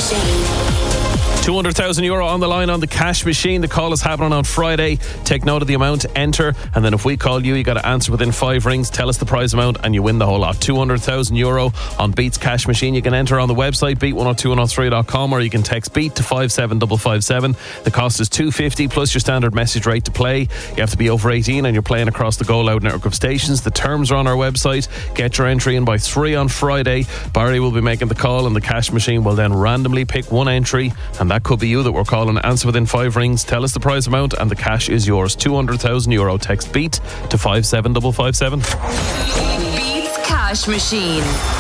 Machine. €200,000 on the line on the cash machine. The call is happening on Friday. Take note of the amount, enter, and then if we call you, you got to answer within 5 rings. Tell us the prize amount, and you win the whole lot. €200,000 on Beat's cash machine. You can enter on the website beat102103.com, or you can text beat to 57557. The cost is $2.50 plus your standard message rate to play. You have to be over 18, and you're playing across the Go Loud network of stations. The terms are on our website. Get your entry in by 3 on Friday. Barry will be making the call, and the cash machine will then randomly pick one entry, and that could be you that we're calling. Answer within 5 rings, tell us the prize amount, and the cash is yours. €200,000. Text beat to 57557. Beats Cash Machine.